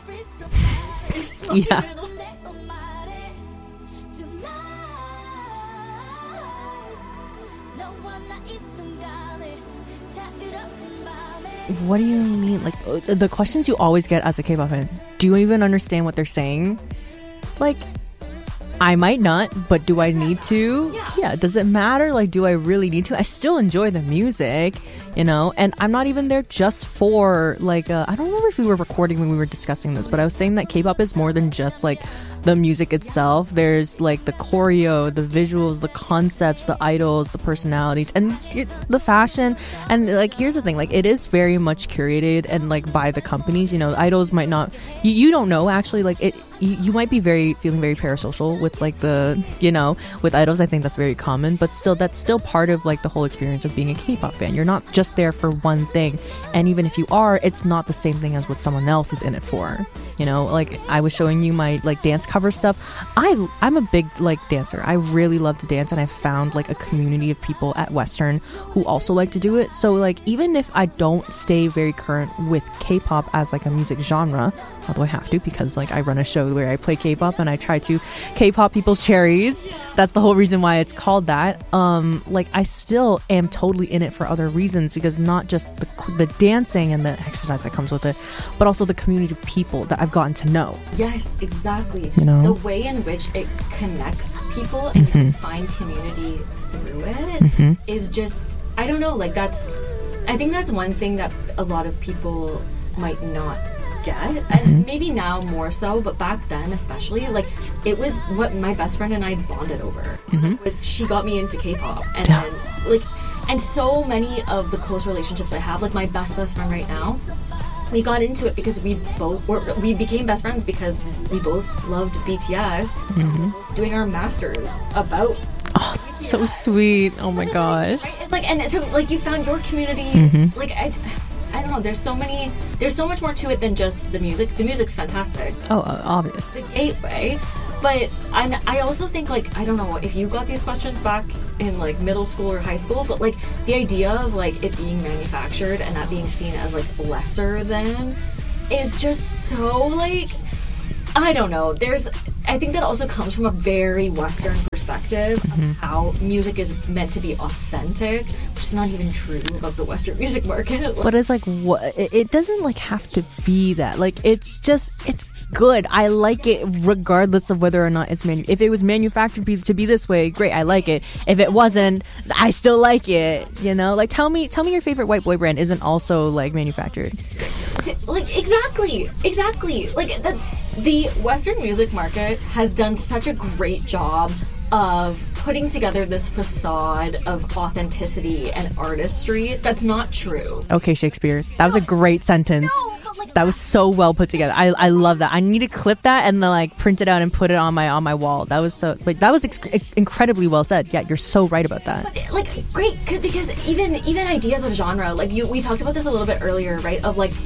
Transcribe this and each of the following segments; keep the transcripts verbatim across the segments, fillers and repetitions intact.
Yeah. What do you mean? Like, the questions you always get as a K-pop fan, do you even understand what they're saying? Like, I might not, but do I need to? Yeah. Yeah. Does it matter? Like, do I really need to? I still enjoy the music, you know? And I'm not even there just for, like, uh, I don't remember if we were recording when we were discussing this, but I was saying that K-pop is more than just, like, the music itself. There's, like, the choreo, the visuals, the concepts, the idols, the personalities, and it, the fashion. And, like, here's the thing. Like, it is very much curated and, like, by the companies. You know, idols might not... You, you don't know, actually. Like, it... You, you might be very feeling very parasocial with like the, you know, with idols. I think that's very common, but still that's still part of like the whole experience of being a K-pop fan. You're not just there for one thing, and even if you are, it's not the same thing as what someone else is in it for. You know, like I was showing you my like dance cover stuff. I I'm a big like dancer. I really love to dance, and I found like a community of people at Western who also like to do it. So like even if I don't stay very current with K-pop as like a music genre, although I have to because like I run a show where I play K-pop and I try to K-pop people's cherries. That's the whole reason why it's called that. Um, like I still am totally in it for other reasons, because not just the, the dancing and the exercise that comes with it, but also the community of people that I've gotten to know. Yes, exactly. You know? The way in which it connects people and Mm-hmm. you find community through it Mm-hmm. is just, I don't know, like that's, I think that's one thing that a lot of people might not get, and Mm-hmm. maybe now more so, but back then especially, like it was what my best friend and I bonded over. Mm-hmm. Was she got me into K-pop, and Yeah. then like, and so many of the close relationships I have, like my best best friend right now, we got into it because we both were, we became best friends because we both loved B T S, Mm-hmm. doing our masters about. Oh, that's so sweet. Oh my gosh. It's like, and so like you found your community. Mm-hmm. Like I, I don't know. There's so many. There's so much more to it than just the music. The music's fantastic. Oh, uh, obvious. The gateway. But I, I also think like I don't know if you got these questions back in like middle school or high school, but like the idea of like it being manufactured and that being seen as like lesser than is just so like I don't know. There's I think that also comes from a very Western perspective Mm-hmm. of how music is meant to be authentic, which is not even true of the Western music market. But it's like what it it doesn't like have to be that. Like it's just it's good. I like it regardless of whether or not it's manu- if it was manufactured be- to be this way, great, I like it. If it wasn't, I still like it. You know, like tell me tell me your favorite white boy brand isn't also like manufactured. Like exactly, exactly. Like the, the Western music market has done such a great job of putting together this facade of authenticity and artistry that's not true. Okay, Shakespeare. That was a great sentence. No, but like That was so well put together. I I love that. I need to clip that and then like print it out and put it on my on my wall. That was so like that was ex- incredibly well said. Yeah, you're so right about that. But, like great 'cause- because even even ideas of genre, like you we talked about this a little bit earlier, right? Of like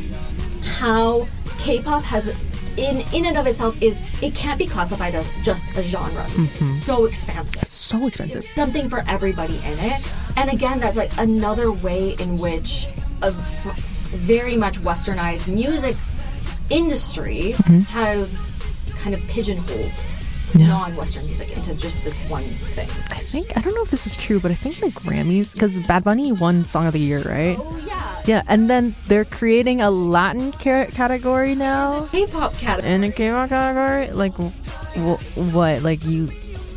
how K-pop has in in and of itself is it can't be classified as just a genre. It's so expansive. So expensive. There's something for everybody in it. And again, that's like another way in which a v- very much westernized music industry has kind of pigeonholed Yeah. non-Western music into just this one thing. I think I don't know if this is true, but I think the Grammys, because Bad Bunny won Song of the Year, right? Oh yeah. Yeah, and then they're creating a Latin ca- category now. K-pop category. In a K-pop category, like w- what? Like you?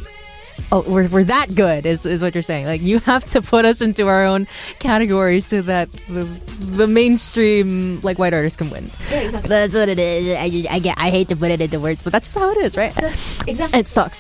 Oh, we're we're that good, is is what you're saying? Like you have to put us into our own category so that the the mainstream like white artists can win. Yeah, exactly. That's what it is. I just, I get I hate to put it into words, but that's just how it is, right? Exactly. It sucks.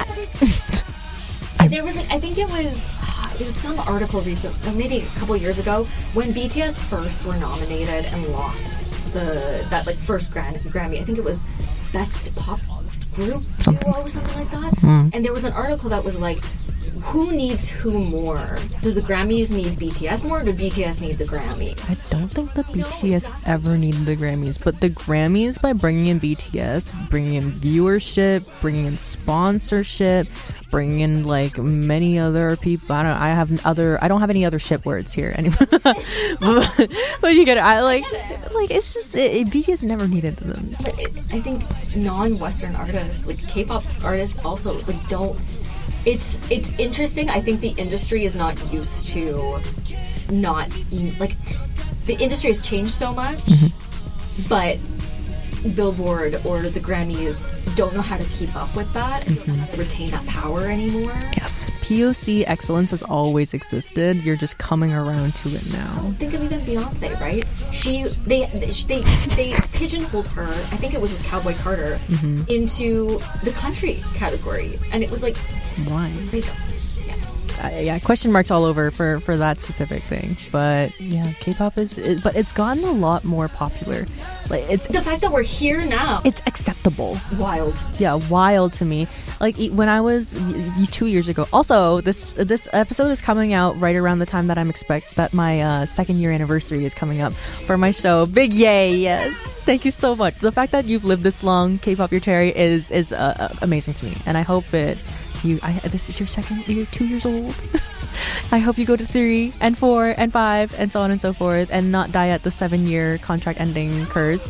There was, like, I think it was, there was some article recent, or maybe a couple years ago, when B T S first were nominated and lost the that like first Gran- Grammy. I think it was Best Pop Group Something. Duo or something like that. Mm. And there was an article that was like, who needs who more? Does the Grammys need B T S more, or do B T S need the Grammy? I don't think the B T S ever needed the Grammys, but the Grammys, by bringing in B T S, bringing in viewership, bringing in sponsorship, bringing in like many other people. I don't. I have other. I don't have any other shit words here anyway. but, but you get it. I like. Like it's just it, B T S never needed them. But it, I think non-Western artists, like K-pop artists, also like don't. It's it's interesting. I think the industry is not used to not like the industry has changed so much, mm-hmm. but Billboard or the Grammys don't know how to keep up with that and mm-hmm. don't know how to retain that power anymore. Yes, P O C excellence has always existed. You're just coming around to it now. Think of even Beyonce, right? She they they they pigeonholed her. I think it was with Cowboy Carter mm-hmm. into the country category, and it was like, why? They don't. Uh, yeah, question marks all over for, for that specific thing. But yeah, K-pop is, it, but it's gotten a lot more popular. Like it's the fact that we're here now. It's acceptable. Wild. Yeah, wild to me. Like when I was y- two years ago. Also, this this episode is coming out right around the time that I'm expect that my uh, second year anniversary is coming up for my show. Big yay! Yes, thank you so much. The fact that you've lived this long, K-pop Your Cherry, is is uh, amazing to me, and I hope it. You, I, this is your second, you're two years old. I hope you go to three and four and five and so on and so forth and not die at the seven year contract ending curse.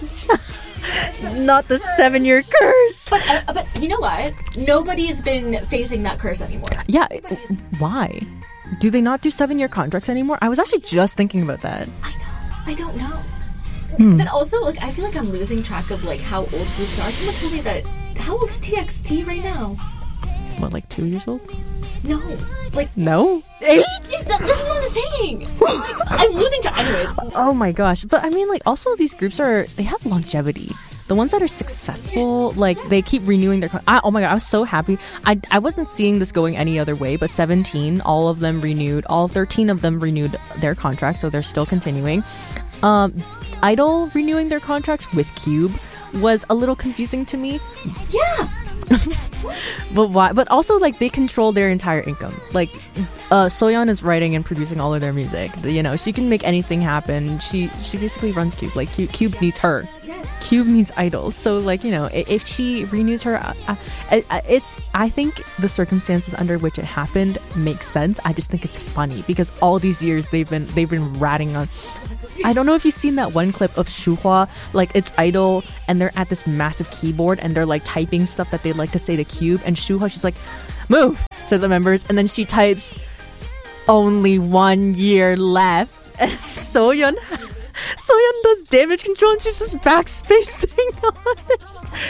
Not the seven year curse. But, uh, but you know what? Nobody's been facing that curse anymore. Yeah. Why? Do they not do seven year contracts anymore? I was actually just thinking about that. I know. I don't know. Hmm. But also, like, I feel like I'm losing track of, like, how old groups are. Someone told me that, how old's T X T right now? What, like two years old? No. Like... No? Eight? Yeah, th- this is what I'm saying. Like, I'm losing track. Anyways. Oh my gosh. But I mean, like, also these groups are, they have longevity. The ones that are successful, like, they keep renewing their... Con- I, oh my god, I was so happy. I, I wasn't seeing this going any other way, but seventeen, all of them renewed. All thirteen of them renewed their contracts, so they're still continuing. Um, Idol renewing their contracts with Cube was a little confusing to me. Yeah! But why? But also, like, they control their entire income. Like, uh, Soyeon is writing and producing all of their music. You know, she can make anything happen. She she basically runs Cube. Like, Cube, Cube needs her. Yes. Cube needs idols. So, like, you know, if she renews her, uh, uh, it's. I think the circumstances under which it happened make sense. I just think it's funny because all these years they've been they've been ratting on. I don't know if you've seen that one clip of Shuhwa, like it's Idol, and they're at this massive keyboard and they're like typing stuff that they'd like to say to Cube, and Shuhwa, she's like, move to the members, and then she types, only one year left. And Soyeon, Soyeon does damage control and she's just backspacing on it.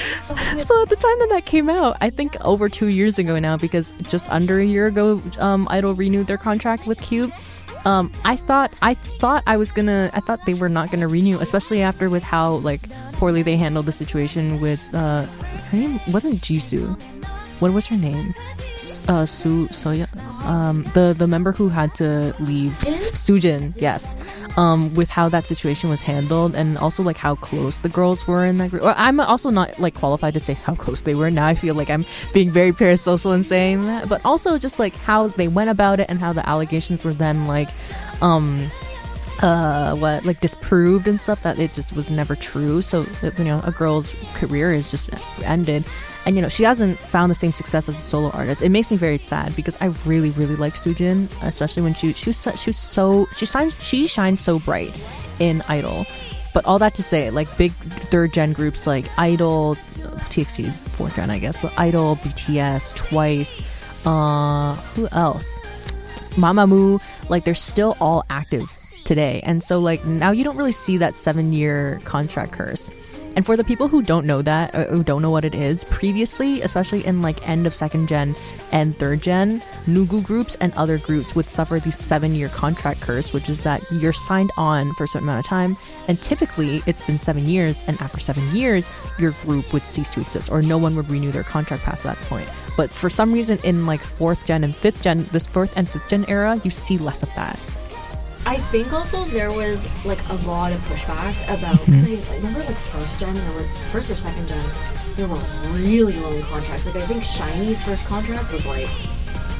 So at the time that that came out, I think over two years ago now, because just under a year ago, um, Idol renewed their contract with Cube. Um, I thought I thought I was gonna I thought they were not gonna renew, especially after with how like poorly they handled the situation with uh her name wasn't Jisoo. What was her name? Uh, Su Soya, um, the the member who had to leave, Soojin. Yes, um, with how that situation was handled, and also like how close the girls were in that group. I'm also not like qualified to say how close they were. Now I feel like I'm being very parasocial in saying that, but also just like how they went about it and how the allegations were then like, um, uh, what like disproved and stuff, that it just was never true. So you know, a girl's career is just ended. And, you know, she hasn't found the same success as a solo artist. It makes me very sad because I really, really like Soojin, especially when she she was so, she was so she shines she shines so bright in Idol. But all that to say, like big third gen groups like Idol, T X T is fourth gen, I guess, but Idol, B T S, Twice, uh, who else? Mamamoo, like they're still all active today, and so like now you don't really see that seven year contract curse. And for the people who don't know that, or who don't know what it is, previously, especially in like end of second gen and third gen, Nugu groups and other groups would suffer the seven year contract curse, which is that you're signed on for a certain amount of time, and typically it's been seven years, and after seven years, your group would cease to exist, or no one would renew their contract past that point. But for some reason, in like fourth gen and fifth gen, this fourth and fifth gen era, you see less of that. I think also there was like a lot of pushback about, because mm-hmm. I, I remember like first gen, there were first or second gen, there were really long contracts. Like I think SHINee's first contract was like twelve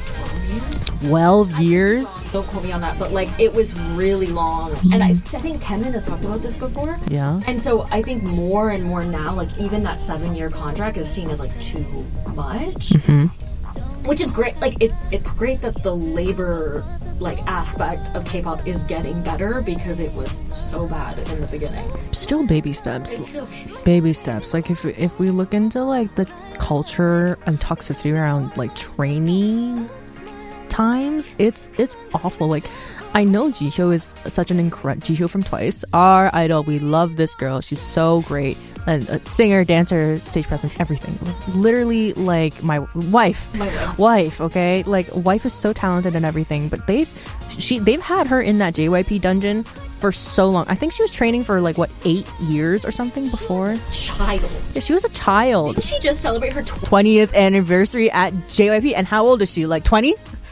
years? twelve years? Don't quote me on that, but like it was really long. And I, I think Temin has talked about this before. Yeah. And so I think more and more now, like even that seven year contract is seen as like too much. Mm-hmm. Which is great. Like it, it's great that the labor like aspect of K-pop is getting better because it was so bad in the beginning. Still baby steps. It's still baby steps. Baby steps. Like if if we look into like the culture and toxicity around like trainee times, it's it's awful. Like I know Jihyo is such an incredible Jihyo from Twice, our idol. We love this girl. She's so great. And a singer, dancer, stage presence, everything. Literally, like my wife, My wife. wife. Okay, like wife is so talented and everything. But they've she they've had her in that J Y P dungeon for so long. I think she was training for like what eight years or something before. Child. Yeah, she was a child. Didn't she just celebrate her tw- twentieth anniversary at J Y P, and how old is she? Like twenty?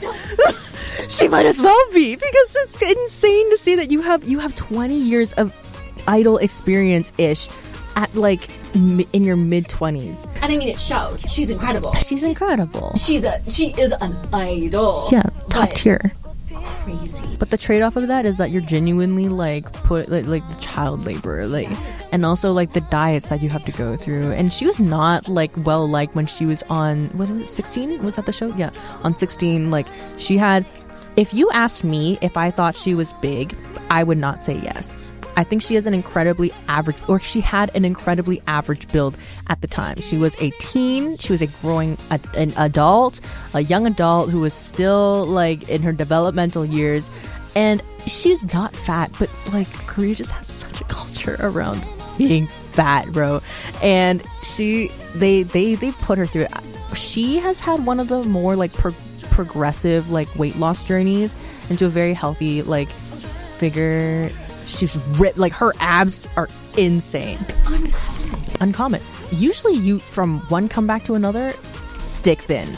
She might as well be, because it's insane to see that you have you have twenty years of idol experience ish at like mi- in your mid twenties. And I mean, it shows. She's incredible. She's incredible. She's a she is an idol. Yeah, top But tier. Crazy. But the trade-off of that is that you're genuinely like put like, like the child labor, like, and also like the diets that you have to go through. And she was not like well liked when she was on, what was it, sixteen? Was that the show? Yeah, on sixteen. Like she had, if you asked me if I thought she was big, I would not say yes. I think she has an incredibly average, or she had an incredibly average build at the time. She was a teen, she was a growing a, an adult, a young adult who was still like in her developmental years, and she's not fat, but like Korea just has such a culture around being fat, bro. And she, they, they, they put her through it. She has had one of the more like pro- progressive like weight loss journeys into a very healthy like figure. She's ripped, like her abs are insane. Uncommon. Uncommon. Usually you, from one comeback to another, stick thin.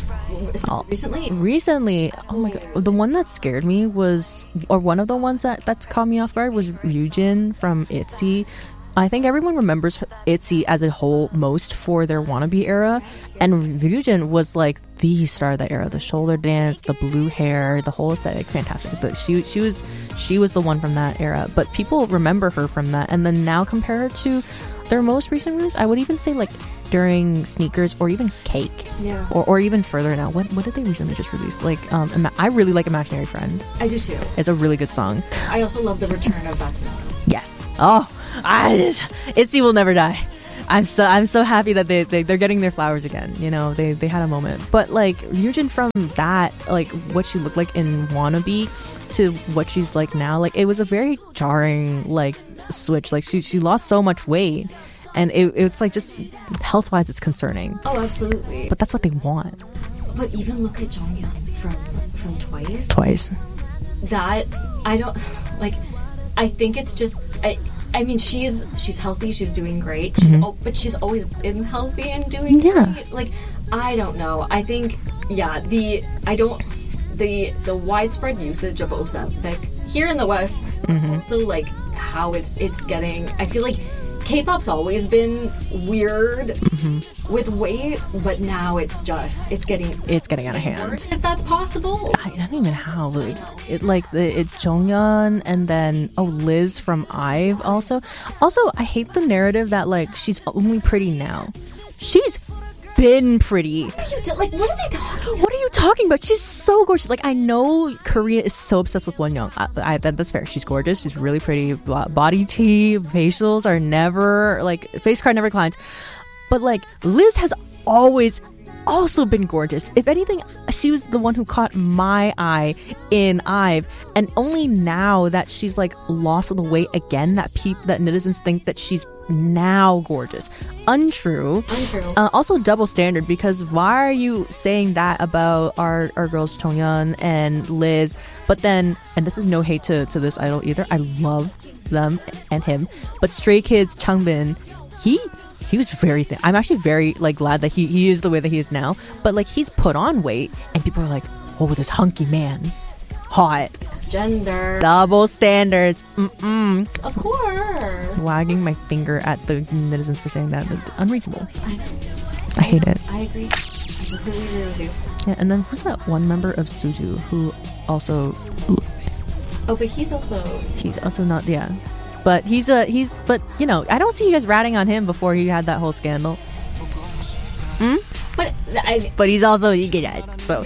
Oh. Recently? Recently, oh my god, the one that scared me was, or one of the ones that, that caught me off guard was Ryujin from ITZY. I think everyone remembers ITZY as a whole most for their wannabe era, and Ryujin was like the star of that era. The shoulder dance, the blue hair, the whole aesthetic, fantastic. But she she was she was the one from that era. But people remember her from that, and then now compare her to their most recent release. I would even say like during Sneakers or even Cake, Yeah. or or even further now. What what did they recently just release? Like um, Ima- I really like Imaginary Friend. I do too. It's a really good song. I also love the return of Batsuno. Yes. Oh, I, ITZY will never die. I'm so I'm so happy that they, they they're getting their flowers again. You know, they they had a moment. But like Ryujin from that, like what she looked like in Wannabe to what she's like now, like it was a very jarring like switch. Like she she lost so much weight, and it, it's like just health wise, it's concerning. Oh, absolutely. But that's what they want. But even look at Jonghyun from from Twice. Twice. That I don't like. I think it's just. I, I mean, she's she's healthy. She's doing great. She's Mhm. al- but she's always been healthy and doing Yeah. great. Like I don't know. I think yeah. The I don't the the widespread usage of Ozempic here in the West. Mhm. Also, like how it's it's getting. I feel like K-pop's always been weird Mm-hmm. with weight, but now it's just it's getting It's getting out of hand. if that's possible. I don't even how like, it like the it's Jonghyun and then oh Liz from IVE also. Also, I hate the narrative that like she's only pretty now. She's been pretty. What are you do- like? What are they talking about? What are you talking about? She's so gorgeous. Like I know Korea is so obsessed with Wonyoung. I, I that, that's fair. She's gorgeous. She's really pretty. Bo- Body tea, facials are never like face card never declines. But like Liz has always also been gorgeous. If anything, she was the one who caught my eye in IVE, and only now that she's like lost the weight again, that peop that netizens think that she's now gorgeous. Untrue. Untrue. Uh, also double standard, because why are you saying that about our our girls Jonghyun and Liz, but then, and this is no hate to to this idol either, I love them and him, but Stray Kids Changbin, he he was very thin. I'm actually very like glad that he he is the way that he is now, but like he's put on weight and people are like, oh, this hunky man, hot. Gender. Double standards. Mm-mm. Of course. Wagging my finger at the netizens for saying that. That's unreasonable. I hate it. I agree. I completely agree with you. Yeah, and then who's that one member of Suju who also? Oh, but he's also he's also not yeah, but he's a he's but you know I don't see you guys ratting on him before he had that whole scandal. Hmm? But I but he's also he get it so.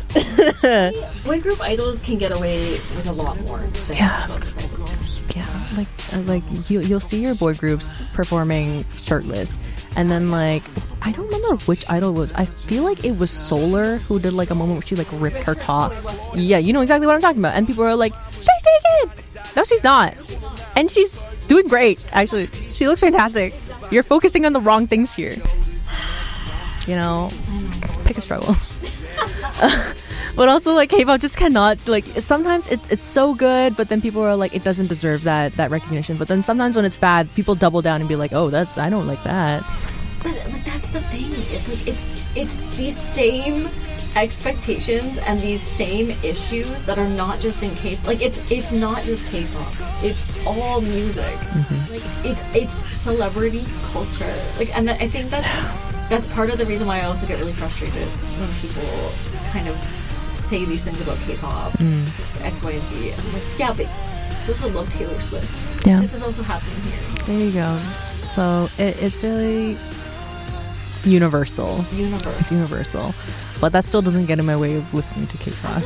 Boy group idols can get away with a lot more. Than Yeah. girl group idols. Yeah, like uh, like you you'll see your boy groups performing shirtless, and then like I don't remember which idol it was. I feel like it was Solar who did like a moment where she like ripped her top. Yeah, you know exactly what I'm talking about. And people are like, she's naked. No, she's not. And she's doing great. Actually, she looks fantastic. You're focusing on the wrong things here. You know, pick a struggle. But also, like, K-pop just cannot, like, sometimes it's it's so good, but then people are like, it doesn't deserve that that recognition. But then sometimes when it's bad, people double down and be like, oh, that's I don't like that. But, but that's the thing. It's like it's it's these same expectations and these same issues that are not just in K. Like it's it's not just K-pop. It's all music. Mm-hmm. Like it's it's celebrity culture. Like, and I think that's that's part of the reason why I also get really frustrated when people kind of say these things about K-pop, mm. X, Y, and Z. I'm like, yeah, but you also love Taylor Swift. Yeah, this is also happening here. There you go. So it, it's really universal. Universal. It's universal. But that still doesn't get in my way of listening to K-pop.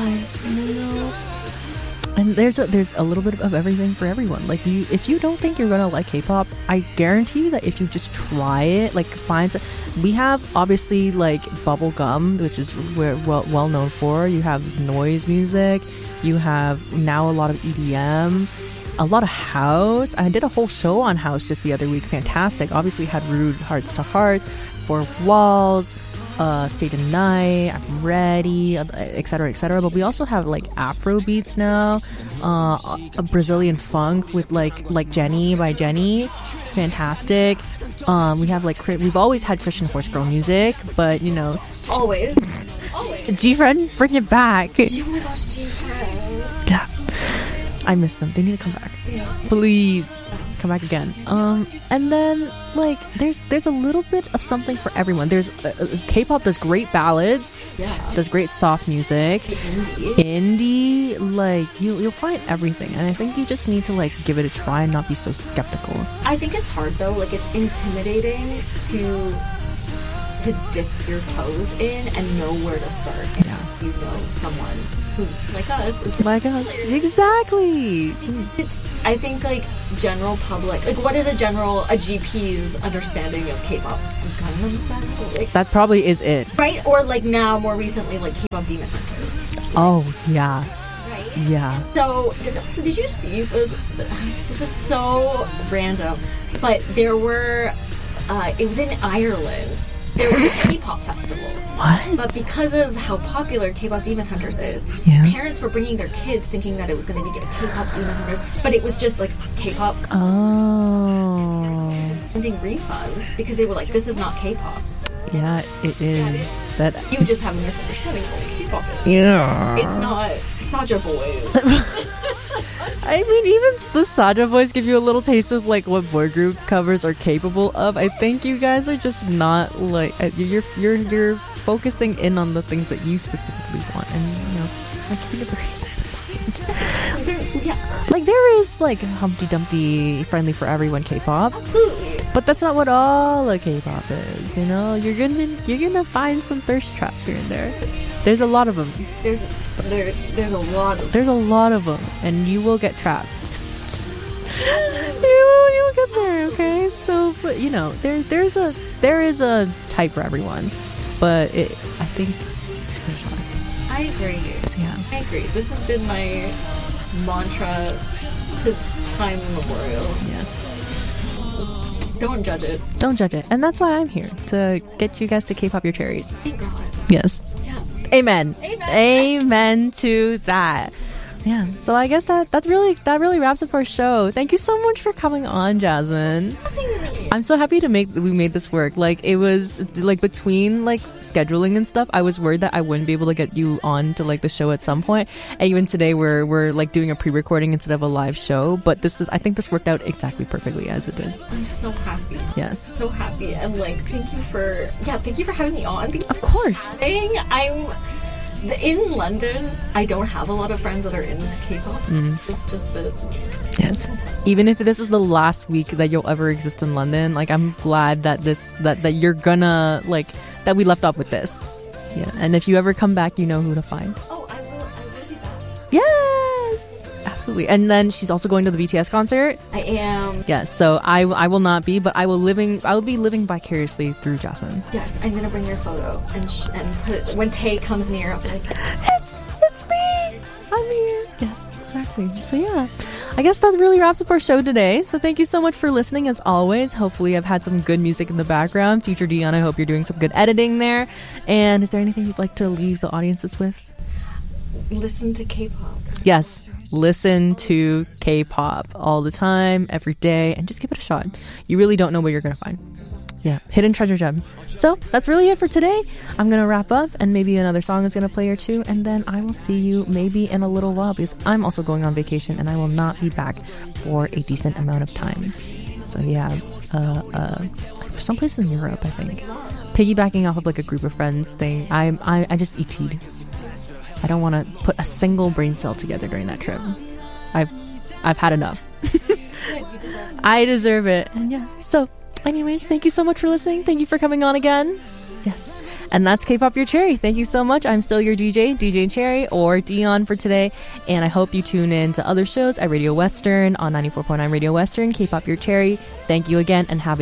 No. And there's a, there's a little bit of everything for everyone. Like, you, if you don't think you're gonna like K-pop, I guarantee you that if you just try it, like, find some, we have obviously like bubblegum, which is we're well well known for. You have noise music. You have now a lot of E D M. A lot of house. I did a whole show on house just the other week. Fantastic. Obviously had Rude Hearts to Hearts, Four Walls, uh, Stay the Night, I'm Ready, et cetera, et cetera. But we also have like Afro beats now, uh, a Brazilian funk with like like Jenny by Jenny. Fantastic. Um, we have like we've always had Christian horse girl music, but you know, always, always. G-Friend, bring it back. Oh my gosh, G-Friends. Yeah. I miss them. They need to come back. Yeah. Please come back again. Um, and then like there's there's a little bit of something for everyone. There's uh, uh, K-pop does great ballads. Yeah. Does great soft music. Indie. Indie, like you you'll find everything. And I think you just need to like give it a try and not be so skeptical. I think it's hard though. Like it's intimidating to to dip your toes in and know where to start. And Yeah. you know someone who, like us, is Like us. Exactly. It's, I think like general public, like what is a general a G P's understanding of K-pop? Gangnam Style, like, That probably is it. right? Or like now more recently, like K-pop Demon Hunters. Oh yeah. Right. Yeah. So, did, so did you see? This, this is so random, but there were. Uh, it was in Ireland. There was a K-pop festival. What? But because of how popular K-pop Demon Hunters is, Yeah. parents were bringing their kids thinking that it was going to be K-pop Demon Hunters, but it was just like K-pop Oh. sending refunds because they were like, this is not K-pop. Yeah, it is. That You just have a misunderstanding of what K-pop is. Yeah. It's not Saja Boys. I mean, even the Saja Boys give you a little taste of like what boy group covers are capable of. I think you guys are just not like uh, you're you're you're focusing in on the things that you specifically want, and you know, like keeping it very yeah, like there is like Humpty Dumpty friendly for everyone K-pop, absolutely. but that's not what all of K-pop is. You know, you're gonna you're gonna find some thirst traps here and there. There's a lot of them. There's there, there's a lot of There's a lot of them, and you will get trapped. you will, you will get there, okay? So, but you know, there there's a there is a type for everyone, but it I think it's gonna fly. I agree. Yeah, I agree. This has been my mantra since time immemorial. yes. Don't judge it. Don't judge it, and that's why I'm here to get you guys to K-pop your cherries. Thank God. Yes. Yeah. Amen. Amen. Amen to that. Yeah, so I guess that that's really that really wraps up our show. Thank you so much for coming on, Jasmine. I'm so happy to make we made this work. Like it was like between like scheduling and stuff, I was worried that I wouldn't be able to get you on to like the show at some point. And even today we're we're like doing a pre-recording instead of a live show. But this is I think this worked out exactly perfectly as it did. I'm so happy. Yes. So happy. And like thank you for yeah, thank you for having me on. Thank you of course. for having. I'm in London, I don't have a lot of friends that are into K-pop. Mm. It's just been... Yes. Even if this is the last week that you'll ever exist in London, like I'm glad that this that, that you're gonna like that we left off with this. Yeah. And if you ever come back, you know who to find. Oh, I will I will be back. Yes. Absolutely. And then she's also going to the B T S concert. I am. Yes. So I I will not be, but I will living I will be living vicariously through Jasmine. Yes, I'm gonna bring your photo and sh- and put it when Tay comes near. I'll be like, it's it's me. I'm here. Yes, exactly. So yeah, I guess that really wraps up our show today. So thank you so much for listening as always. Hopefully I've had some good music in the background. Future Dion, I hope you're doing some good editing there. And is there anything you'd like to leave the audiences with? Listen to K-pop. Yes. Listen to K-pop all the time, every day, and just give it a shot. You really don't know what you're going to find. Yeah, hidden treasure gem. So that's really it for today. I'm going to wrap up and maybe another song is going to play or two. And then I will see you maybe in a little while because I'm also going on vacation and I will not be back for a decent amount of time. So yeah, uh, uh, someplace in Europe, I think. Piggybacking off of like a group of friends thing. I, I, I just E T'd. I don't want to put a single brain cell together during that trip. I've I've had enough. I deserve it. And yes. So, anyways, thank you so much for listening. Thank you for coming on again. Yes. And that's K-Pop Your Cherry. Thank you so much. I'm still your D J, D J Cherry or Dion for today. And I hope you tune in to other shows at Radio Western on ninety-four point nine Radio Western, K-Pop Your Cherry. Thank you again and have a